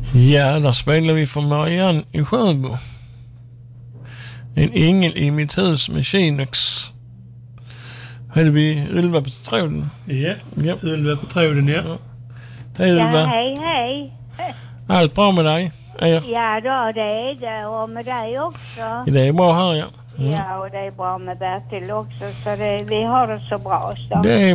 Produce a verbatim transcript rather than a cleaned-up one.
Ja, där spelar vi för Marianne i Sjöbo. En ängel i mitt hus med Kinox. Hade vi Ylva på tråden? Ja, ja. Ylva på tråden, ja. ja. Hej Ylva. Ja, hej, hej. Allt bra med dig? Er? Ja då, det är det. Och med dig också. Det är bra här, ja. Mm. Ja, och det är bra med Bertil också. Så det, vi har det så bra. Så. Det är